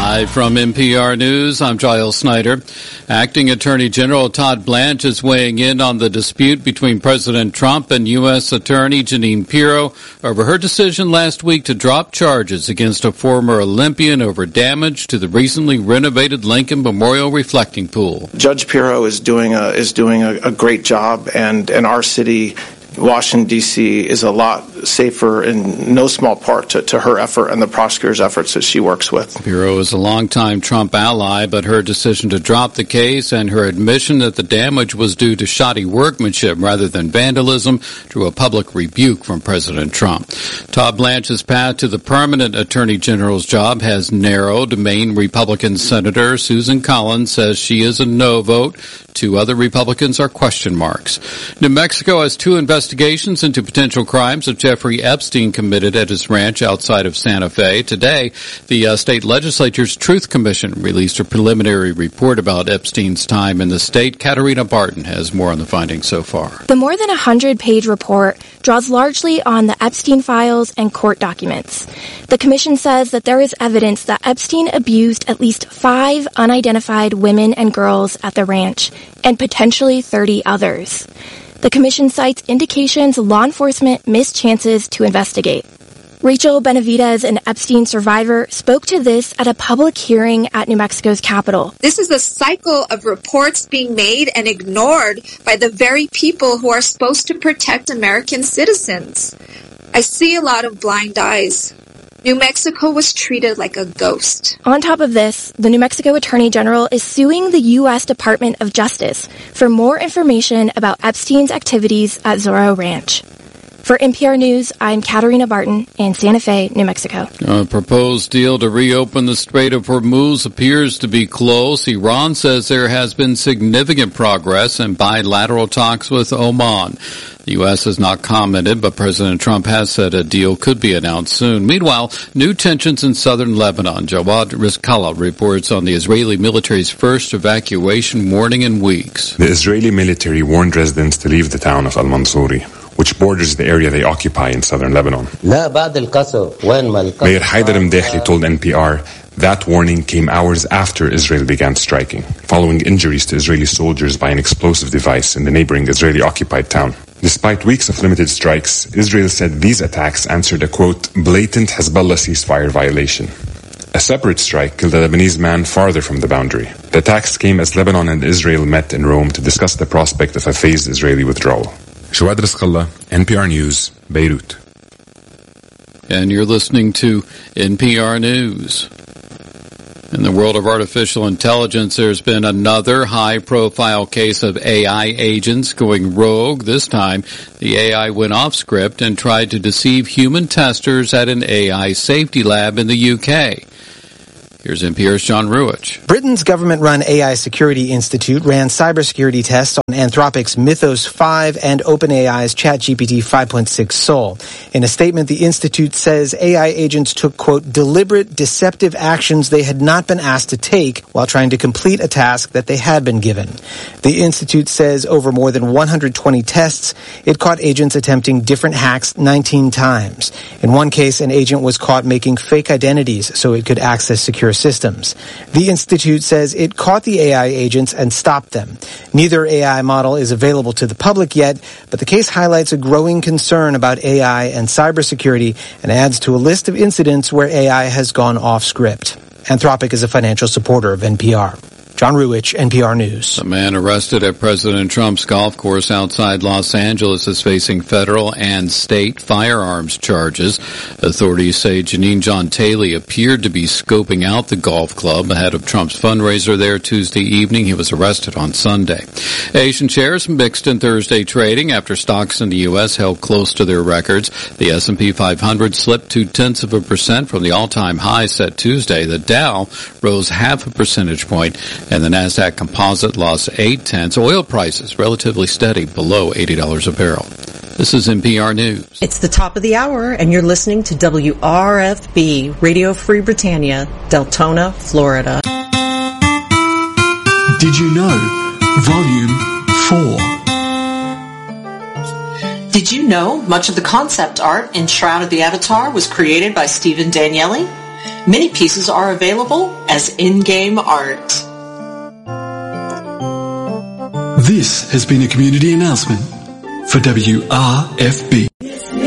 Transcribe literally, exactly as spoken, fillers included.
Live from N P R News, I'm Giles Snyder. Acting Attorney General Todd Blanche is weighing in on the dispute between President Trump and U S. Attorney Jeanine Pirro over her decision last week to drop charges against a former Olympian over damage to the recently renovated Lincoln Memorial Reflecting Pool. Judge Pirro is doing a, is doing a, a great job, and, and our city, Washington, D C, is a lot safer in no small part to, to her effort and the prosecutor's efforts that she works with. Pirro is a longtime Trump ally, but her decision to drop the case and her admission that the damage was due to shoddy workmanship rather than vandalism drew a public rebuke from President Trump. Todd Blanche's path to the permanent Attorney General's job has narrowed. Maine Republican Senator Susan Collins says she is a no vote. Two other Republicans are question marks. New Mexico has two investigations into potential crimes that Jeffrey Epstein committed at his ranch outside of Santa Fe. Today, the uh, state legislature's Truth Commission released a preliminary report about Epstein's time in the state. Katarina Barton has more on the findings so far. The more than one hundred page report draws largely on the Epstein files and court documents. The commission says that there is evidence that Epstein abused at least five unidentified women and girls at the ranch, and potentially thirty others. The commission cites indications law enforcement missed chances to investigate. Rachel Benavidez, an Epstein survivor, spoke to this at a public hearing at New Mexico's Capitol. This is a cycle of reports being made and ignored by the very people who are supposed to protect American citizens. I see a lot of blind eyes. New Mexico was treated like a ghost. On top of this, the New Mexico Attorney General is suing the U S. Department of Justice for more information about Epstein's activities at Zorro Ranch. For N P R News, I'm Katarina Barton in Santa Fe, New Mexico. A proposed deal to reopen the Strait of Hormuz appears to be close. Iran says there has been significant progress in bilateral talks with Oman. The U S has not commented, but President Trump has said a deal could be announced soon. Meanwhile, new tensions in southern Lebanon. Jawad Rizkallah reports on the Israeli military's first evacuation warning in weeks. The Israeli military warned residents to leave the town of Al-Mansouri, which borders the area they occupy in southern Lebanon. Mayor Haider Mdehli told N P R that warning came hours after Israel began striking, following injuries to Israeli soldiers by an explosive device in the neighboring Israeli-occupied town. Despite weeks of limited strikes, Israel said these attacks answered a, quote, blatant Hezbollah ceasefire violation. A separate strike killed a Lebanese man farther from the boundary. The attacks came as Lebanon and Israel met in Rome to discuss the prospect of a phased Israeli withdrawal. Jawad Rizkallah, N P R News, Beirut. And you're listening to N P R News. In the world of artificial intelligence, there's been another high-profile case of A I agents going rogue. This time, the A I went off script and tried to deceive human testers at an A I safety lab in the U K. Here's N P R's John Ruich. Britain's government-run A I Security Institute ran cybersecurity tests on Anthropic's Mythos five and OpenAI's ChatGPT five point six Sol. In a statement, the institute says A I agents took, quote, deliberate, deceptive actions they had not been asked to take while trying to complete a task that they had been given. The institute says over more than one hundred twenty tests, it caught agents attempting different hacks nineteen times. In one case, an agent was caught making fake identities so it could access secure systems. The institute says it caught the A I agents and stopped them. Neither A I model is available to the public yet, but the case highlights a growing concern about A I and cybersecurity and adds to a list of incidents where A I has gone off script. Anthropic is a financial supporter of N P R. John Ruich, N P R News. The man arrested at President Trump's golf course outside Los Angeles is facing federal and state firearms charges. Authorities say Janine John Taylor appeared to be scoping out the golf club ahead of Trump's fundraiser there Tuesday evening. He was arrested on Sunday. Asian shares mixed in Thursday trading after stocks in the U S held close to their records. The S and P five hundred slipped two-tenths of a percent from the all-time high set Tuesday. The Dow rose half a percentage point, and the NASDAQ Composite lost eight-tenths. Oil prices relatively steady below eighty dollars a barrel. This is N P R News. It's the top of the hour, and you're listening to W R F B, Radio Free Britannia, Deltona, Florida. Did you know? Volume four. Did you know much of the concept art in Shroud of the Avatar was created by Stephen Daniele? Many pieces are available as in-game art. This has been a community announcement for W R F B.